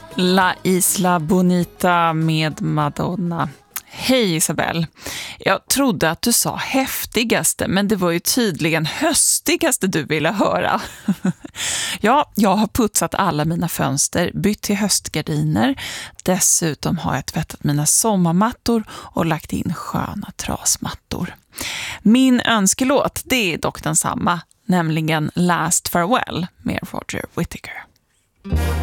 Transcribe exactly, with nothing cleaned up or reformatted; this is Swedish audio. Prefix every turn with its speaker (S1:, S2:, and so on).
S1: La Isla Bonita med Madonna. Hej Isabel. Jag trodde att du sa häftigaste, men det var ju tydligen höstigaste du ville höra. Ja, jag har putsat alla mina fönster, bytt till höstgardiner. Dessutom har jag tvättat mina sommarmattor och lagt in sköna trasmattor. Min önskelåt, det är dock densamma, nämligen Last Farewell med Roger Whittaker.